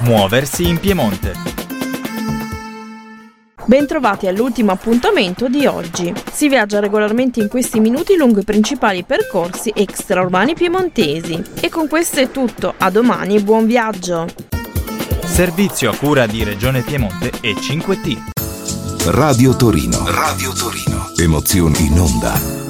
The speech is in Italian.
Muoversi in Piemonte. Bentrovati all'ultimo appuntamento di oggi. Si viaggia regolarmente in questi minuti lungo i principali percorsi extraurbani piemontesi. E con questo è tutto. A domani e buon viaggio. Servizio a cura di Regione Piemonte e 5T. Radio Torino. Radio Torino. Emozioni in onda.